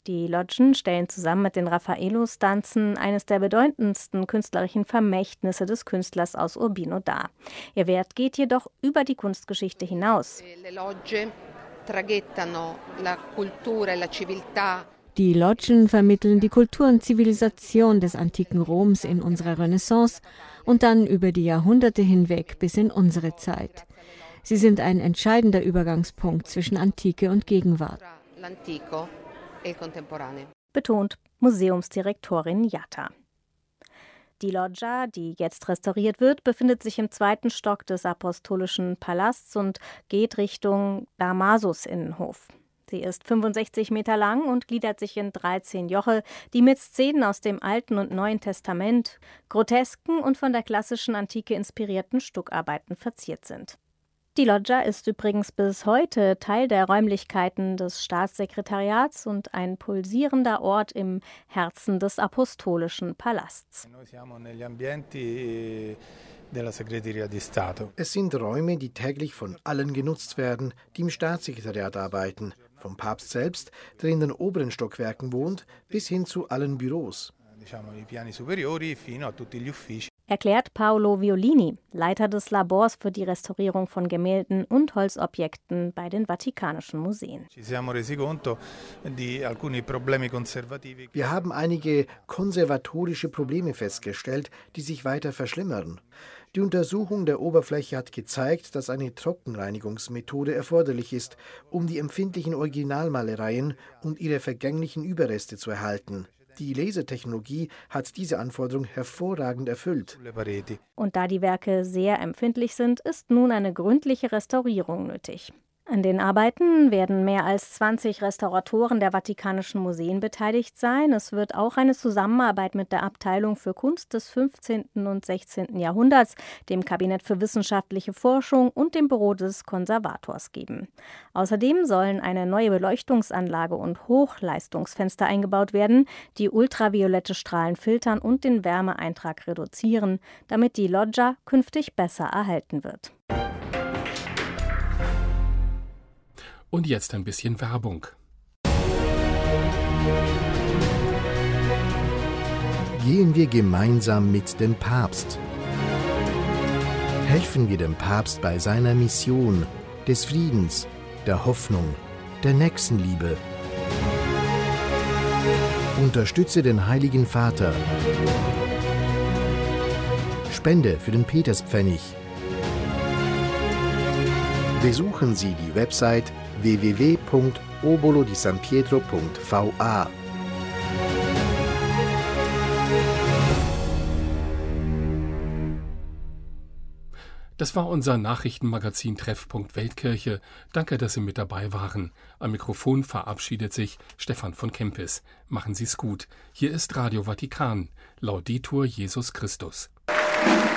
Die Loggen stellen zusammen mit den Raffaello-Stanzen eines der bedeutendsten künstlerischen Vermächtnisse des Künstlers aus Urbino dar. Ihr Wert geht jedoch über die Kunstgeschichte hinaus. Die Loggen vermitteln die Kultur und Zivilisation des antiken Roms in unserer Renaissance und dann über die Jahrhunderte hinweg bis in unsere Zeit. Sie sind ein entscheidender Übergangspunkt zwischen Antike und Gegenwart. Betont Museumsdirektorin Jatta. Die Loggia, die jetzt restauriert wird, befindet sich im 2. Stock des Apostolischen Palasts und geht Richtung Damasus-Innenhof. Sie ist 65 Meter lang und gliedert sich in 13 Joche, die mit Szenen aus dem Alten und Neuen Testament, grotesken und von der klassischen Antike inspirierten Stuckarbeiten verziert sind. Die Loggia ist übrigens bis heute Teil der Räumlichkeiten des Staatssekretariats und ein pulsierender Ort im Herzen des Apostolischen Palasts. Es sind Räume, die täglich von allen genutzt werden, die im Staatssekretariat arbeiten. Vom Papst selbst, der in den oberen Stockwerken wohnt, bis hin zu allen Büros. Erklärt Paolo Violini, Leiter des Labors für die Restaurierung von Gemälden und Holzobjekten bei den Vatikanischen Museen. Wir haben einige konservatorische Probleme festgestellt, die sich weiter verschlimmern. Die Untersuchung der Oberfläche hat gezeigt, dass eine Trockenreinigungsmethode erforderlich ist, um die empfindlichen Originalmalereien und ihre vergänglichen Überreste zu erhalten. Die Lasertechnologie hat diese Anforderung hervorragend erfüllt. Und da die Werke sehr empfindlich sind, ist nun eine gründliche Restaurierung nötig. An den Arbeiten werden mehr als 20 Restauratoren der Vatikanischen Museen beteiligt sein. Es wird auch eine Zusammenarbeit mit der Abteilung für Kunst des 15. und 16. Jahrhunderts, dem Kabinett für wissenschaftliche Forschung und dem Büro des Konservators geben. Außerdem sollen eine neue Beleuchtungsanlage und Hochleistungsfenster eingebaut werden, die ultraviolette Strahlen filtern und den Wärmeeintrag reduzieren, damit die Loggia künftig besser erhalten wird. Und jetzt ein bisschen Werbung. Gehen wir gemeinsam mit dem Papst. Helfen wir dem Papst bei seiner Mission des Friedens, der Hoffnung, der Nächstenliebe. Unterstütze den Heiligen Vater. Spende für den Peterspfennig. Besuchen Sie die Website www.obolodisanpietro.va. Das war unser Nachrichtenmagazin Treffpunkt Weltkirche. Danke, dass Sie mit dabei waren. Am Mikrofon verabschiedet sich Stefan von Kempis. Machen Sie es gut. Hier ist Radio Vatikan. Laudetur Jesus Christus.